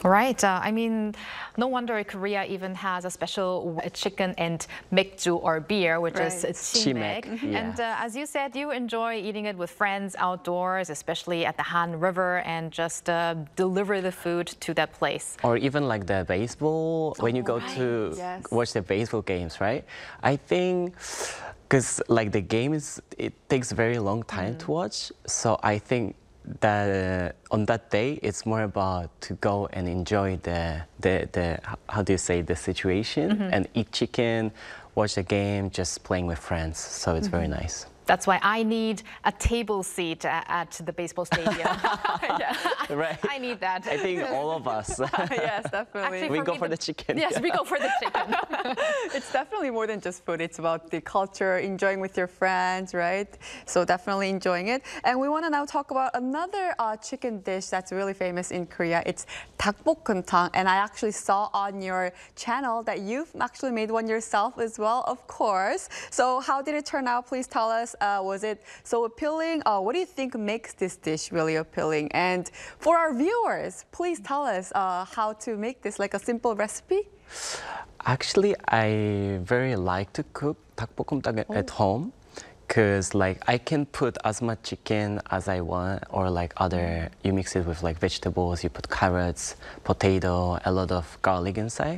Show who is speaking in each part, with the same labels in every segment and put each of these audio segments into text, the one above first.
Speaker 1: Right. I mean, no wonder Korea even has a special chicken and 맥주 or beer, which is chimek.
Speaker 2: Yeah.
Speaker 1: And as you said, you enjoy eating it with friends outdoors, especially at the Han River, and just deliver the food to that place.
Speaker 2: Or even like the baseball, when you go to watch the baseball games, right? I think, because like the game it takes a very long time to watch. So I think that on that day, it's more about to go and enjoy the how do you say, the situation and eat chicken, watch the game, just playing with friends. So it's very nice.
Speaker 1: That's why I need a table seat at the baseball stadium.
Speaker 2: Right.
Speaker 1: I need that.
Speaker 2: I think all of us.
Speaker 3: Yes, definitely.
Speaker 1: Actually,
Speaker 2: we go for the chicken.
Speaker 1: Yes, we go for the chicken.
Speaker 3: It's definitely more than just food. It's about the culture, enjoying with your friends, right? So definitely enjoying it. And we want to now talk about another chicken dish that's really famous in Korea. It's 닭볶음탕. And I actually saw on your channel that you've actually made one yourself as well, of course. So how did it turn out? Please tell us. Was it so appealing? What do you think makes this dish really appealing? And for our viewers, please tell us how to make this, like a simple recipe.
Speaker 2: Actually, I very like to cook 닭볶음탕 at home, because like I can put as much chicken as I want, or like other, you mix it with like vegetables, you put carrots, potato, a lot of garlic inside.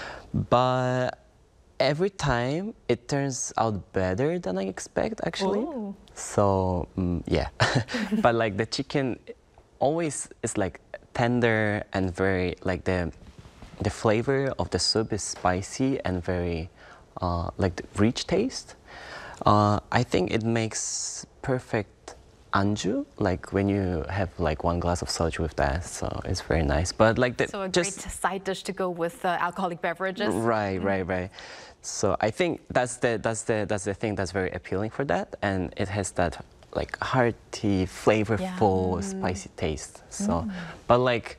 Speaker 2: But every time it turns out better than I expect, actually.
Speaker 1: Ooh.
Speaker 2: So yeah, but like the chicken always is like tender and very like the flavor of the soup is spicy and very like the rich taste. I think it makes perfect anju, like when you have like one glass of soju with that, so it's very nice. But like the,
Speaker 1: so a great side dish to go with alcoholic beverages.
Speaker 2: Right. So I think that's the thing that's very appealing for that, and it has that like hearty, flavorful, spicy taste. So, but like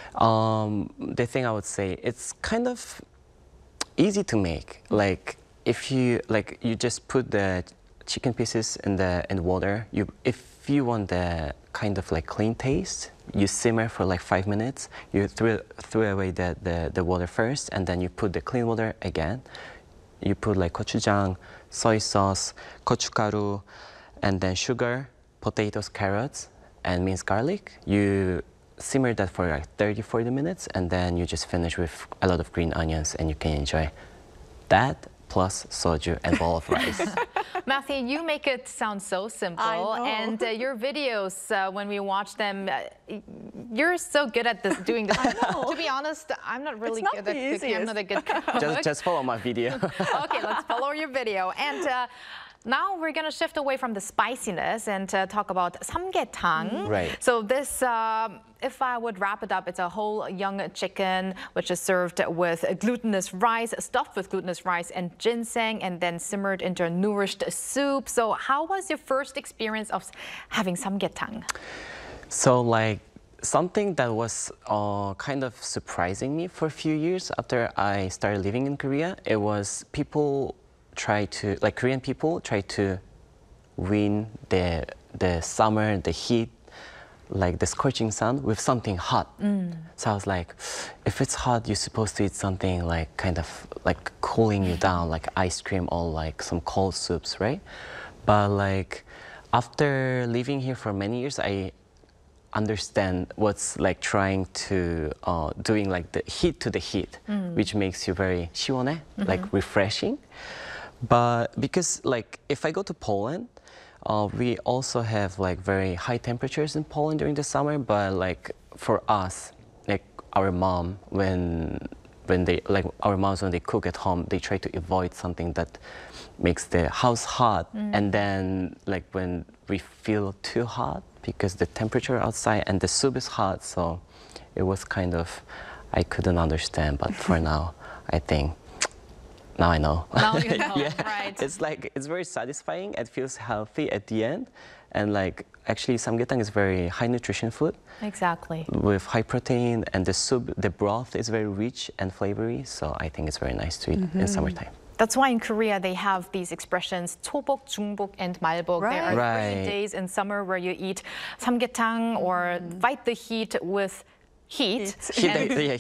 Speaker 2: the thing I would say, it's kind of easy to make. Like if you just put the chicken pieces in the water. If you want the kind of like clean taste, you simmer for like 5 minutes. You throw away the water first, and then you put the clean water again. You put like gochujang, soy sauce, gochugaru, and then sugar, potatoes, carrots, and minced garlic. You simmer that for like 30-40 minutes, and then you just finish with a lot of green onions, and you can enjoy that plus soju and bowl of rice.
Speaker 1: Matthew, you make it sound so simple, and your videos, when we watch them, you're so good at doing this. To be honest, I'm not really good at cooking. I'm not a good cook.
Speaker 2: Just follow my video.
Speaker 1: Okay, let's follow your video. And now we're going to shift away from the spiciness and talk about samgyetang.
Speaker 2: Right.
Speaker 1: So this, if I would wrap it up, it's a whole young chicken, which is served with glutinous rice, stuffed with glutinous rice and ginseng, and then simmered into a nourished soup. So how was your first experience of having samgyetang?
Speaker 2: So like, something that was kind of surprising me for a few years after I started living in Korea, it was Korean people try to win the summer, the heat, like the scorching sun with something hot. So I was like, if it's hot, you're supposed to eat something like kind of like cooling you down, like ice cream or like some cold soups, right? But like after living here for many years, I understand what's like trying to doing like the heat to the heat, which makes you very 시원해, like refreshing. But because like if I go to Poland, we also have like very high temperatures in Poland during the summer. But like for us, like our mom, when they cook at home, they try to avoid something that makes the house hot. And then like when we feel too hot because the temperature outside and the soup is hot, so it was kind of, I couldn't understand. But for now, I think. Now I know.
Speaker 1: Now you know, right.
Speaker 2: It's like, it's very satisfying. It feels healthy at the end. And like, actually, samgyetang is very high nutrition food.
Speaker 1: Exactly.
Speaker 2: With high protein, and the soup, the broth is very rich and flavory. So I think it's very nice to eat in summertime.
Speaker 1: That's why in Korea they have these expressions 초복, 중복, and 말복. There are 3 days in summer where you eat samgyetang or fight the heat with heat.
Speaker 2: Heat,
Speaker 1: and-
Speaker 2: yeah,